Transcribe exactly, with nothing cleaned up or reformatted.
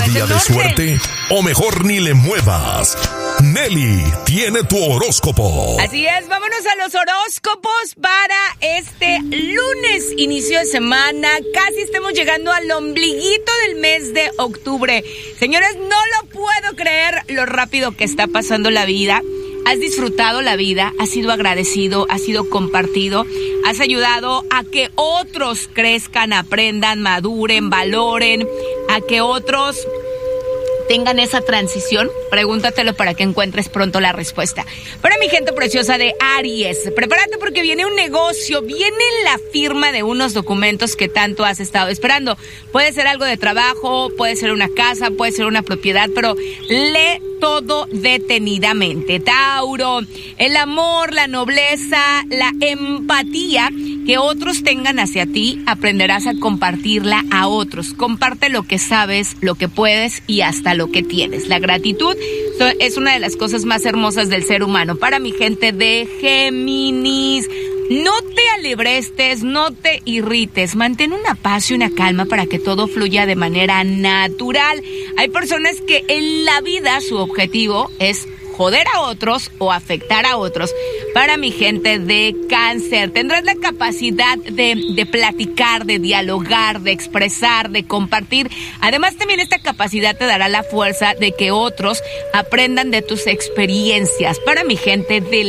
día de suerte o mejor ni le muevas. Nelly tiene tu horóscopo. Así es, vámonos a los horóscopos para este lunes, inicio de semana. Casi estamos llegando al ombliguito del mes de octubre. Señores, no lo puedo creer lo rápido que está pasando la vida. Has disfrutado la vida, has sido agradecido, has sido compartido, has ayudado a que otros crezcan, aprendan, maduren, valoren, a que otros tengan esa transición. Pregúntatelo para que encuentres pronto la respuesta. Para mi gente preciosa de Aries, prepárate porque viene un negocio, viene la firma de unos documentos que tanto has estado esperando. Puede ser algo de trabajo, puede ser una casa, puede ser una propiedad, pero lee todo detenidamente. Tauro, el amor, la nobleza, la empatía que otros tengan hacia ti, aprenderás a compartirla a otros. Comparte lo que sabes, lo que puedes y hasta lo que tienes. La gratitud es una de las cosas más hermosas del ser humano. Para mi gente de Géminis, no te alebrestes, no te irrites, mantén una paz y una calma para que todo fluya de manera natural. Hay personas que en la vida su objetivo es joder a otros o afectar a otros. Para mi gente de Cáncer, tendrás la capacidad de, de platicar, de dialogar, de expresar, de compartir. Además, también esta capacidad te dará la fuerza de que otros aprendan de tus experiencias. Para mi gente de